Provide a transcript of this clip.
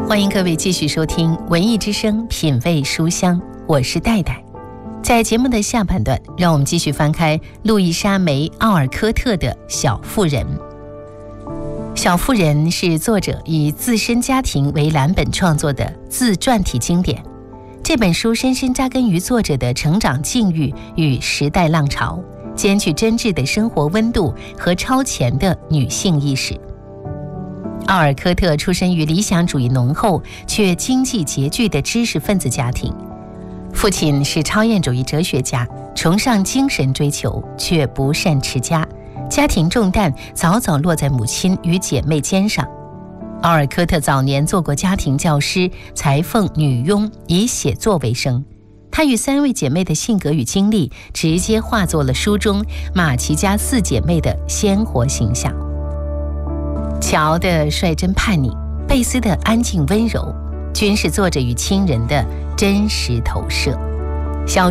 欢迎各位继续收听文艺之声品味书香，我是戴戴。在节目的下半段，让我们继续翻开路易莎梅·奥尔科特的《小妇人》。《小妇人》是作者以自身家庭为蓝本创作的自传体经典。这本书深深扎根于作者的成长境遇与时代浪潮，兼具真挚的生活温度和超前的女性意识。奥尔科特出身于理想主义浓厚却经济拮据的知识分子家庭，父亲是超验主义哲学家，崇尚精神追求却不善持家，家庭重担早早落在母亲与姐妹肩上。奥尔科特早年做过家庭教师、裁缝、女佣，以写作为生。她与3位姐妹的性格与经历，直接化作了书中马奇家4姐妹的鲜活形象。乔的率真叛逆，贝斯的安静温柔，均是作者与亲人的真实投射。